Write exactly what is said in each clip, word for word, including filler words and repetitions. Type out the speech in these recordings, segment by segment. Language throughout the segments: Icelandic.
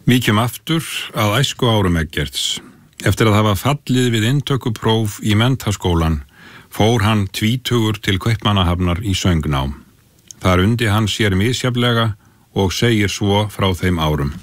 Víkjum aftur að æsku árum Eggerts. Eftir að hafa fallið við inntökupróf í menntaskólan fór hann tvítugur til Kaupmannahafnar í söngnám. Þar undi hann sér misjafnlega og segir svo frá þeim árum.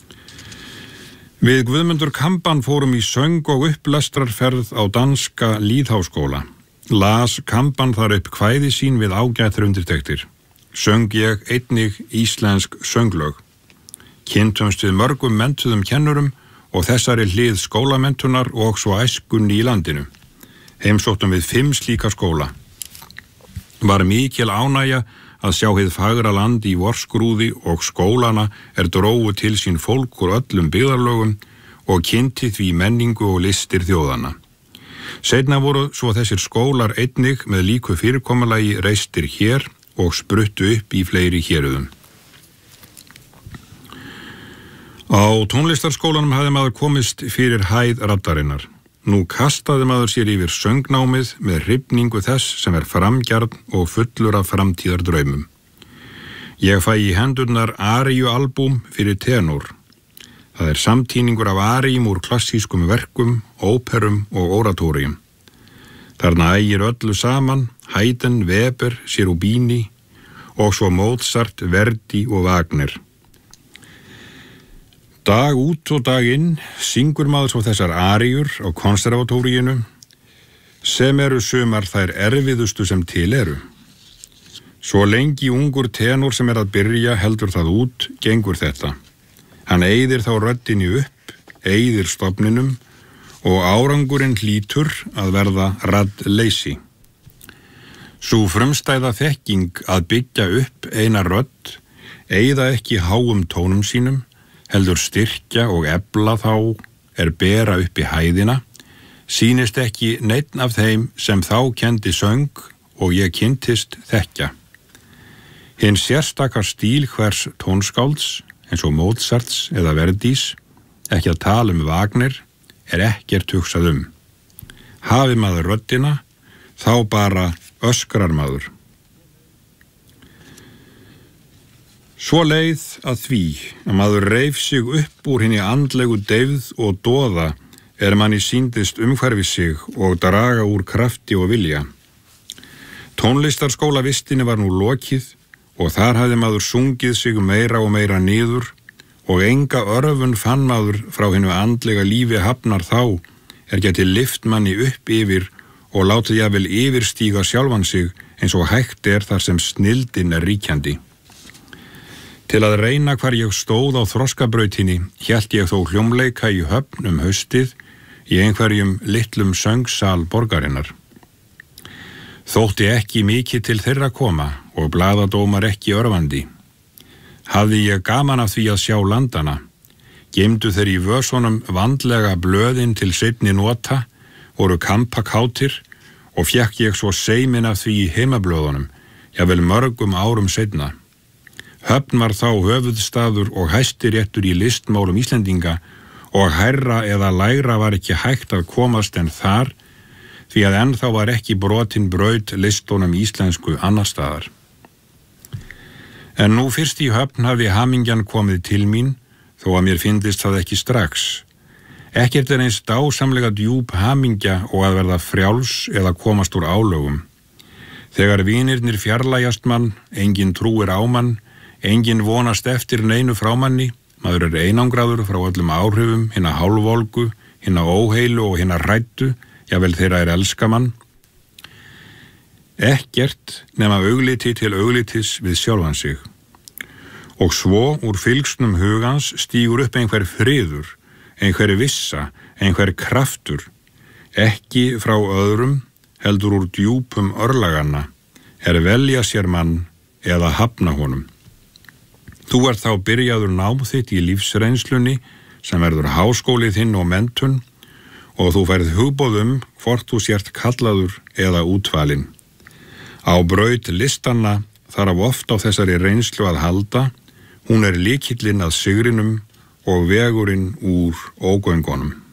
Við Guðmundur Kamban fórum í söng- og upplestrarferð á danska lýðháskóla. Las Kamban þar upp kvæði sín við ágætar undirtektir. Söng ég einnig íslensk sönglög. Kynntumst við mörgum menntuðum kennurum og þessari hlið skólamenntunar og svo æskunni í landinu. Heimsóttum við fimm slíka skóla. Var mikil ánægja að sjá hið fagra land í vorskrúði og skólana er drógu til sín fólk úr öllum byggðarlögum og kynnti því menningu og listir þjóðana. Seinna voru svo þessir skólar einnig með líku fyrirkomulagi reistir hér og spruttu upp í fleiri héruðum. Á tónlistarskólanum hafði maður komist fyrir hæð raddarinnar. Nú kastaði maður sér yfir söngnámið með hrifningu þess sem er framgjarn og fullur af framtíðardraumum. Ég fæ í hendurnar aríualbúm fyrir tenor. Það er samtíningur af aríum úr klassískum verkum, óperum og oratórium. Þarna ægir öllu saman, Haydn, Weber, Cherubini og svo Mozart, Verdi og Wagner. Dag út og dag inn syngur maður svo þessar aríur á konservatóríinu sem eru sumar þær erfiðustu sem til eru. Svo lengi ungur tenor sem er að byrja heldur það út, gengur þetta. Hann eyðir þá röddinni upp, eyðir stofninum og árangurinn hlýtur að verða raddleysi. Sú frumstæða þekking að byggja upp eina rödd, eyða ekki háum tónum sínum, heldur styrkja og efla þá er bera upp í hæðina, sýnist ekki neinn af þeim sem þá kendi söng og ég kynntist þekkja. Hinn sérstaka stíl hvers tónskálds, eins og Mozarts eða Verdis, ekki að tala um Wagner, er ekkert hugsað um. Hafi maður röddina, þá bara öskrar maður. Svo leið að því að maður reif sig upp úr hinni andlegu deyfð og doða er manni sýndist umhverfi sig og draga úr krafti og vilja. Tónlistarskólavistinni var nú lokið og þar hafði maður sungið sig meira og meira niður og enga örfun fann maður frá hinnu andlega lífi hafnar þá er getið lyft manni upp yfir og látið jafnvel yfirstíga sjálfan sig eins og hægt er þar sem snilldin er ríkjandi. Til að reyna hvar ég stóð á þroskabrautinni hélt ég þó hljómleika í Höfn um haustið í einhverjum litlum söngsal borgarinnar. Þótti ekki mikið til þeirra koma og blaðadómar ekki örvandi. Hafði ég gaman af því að sjá landana, geymdu þeir í vösunum vandlega blöðin til seinni nota, voru kampakátir og fékk ég svo seimin af því í heimablöðunum, jafnvel mörgum árum seinna. Höfn var þá höfuðstaður og hæstiréttur í listmálum Íslendinga og hærra eða lægra var ekki hægt að komast en þar því að ennþá var ekki brotin braut listunum íslensku annar staðar. En nú fyrst í Höfn hafði hamingjan komið til mín þó að mér fyndist það ekki strax. Ekkert er eins dásamlega djúp hamingja og að verða frjáls eða komast úr álögum. Þegar vinirnir fjarlægjast mann, enginn trúir á mann, enginn vonast eftir neinu frámanni, maður er einangraður frá öllum áhrifum, hinna hálfvolgu, hinna óheilu og hinna hræddu, jafnvel þeirra er elskamann. Ekkert nema augliti til auglitis við sjálfan sig. Og svo úr fylgsnum hugans stígur upp einhver friður, einhver vissa, einhver kraftur, ekki frá öðrum, heldur úr djúpum örlaganna, er velja sér mann eða hafna honum. Þú ert þá byrjaður nám þitt í lífsreynslunni sem verður háskólið þinn og menntun og þú færð hugboð um hvort þú sért kallaður eða útvalinn. Á braut listanna þarf oft á þessari reynslu að halda, hún er lykillinn að sigrinum og vegurinn úr ógöngunum.